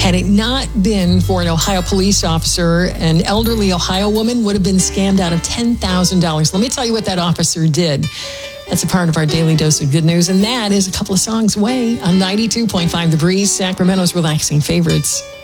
Had it not been for an Ohio police officer, an elderly Ohio woman would have been scammed out of $10,000. Let me tell you what that officer did. That's a part of our daily dose of good news, and that is a couple of songs away on 92.5 The Breeze, Sacramento's relaxing favorites.